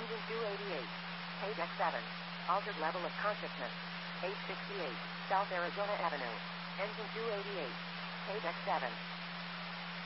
Engine 288. Page X7. Altered level of consciousness. Page 68. South Arizona Avenue. Engine 288. Page X7.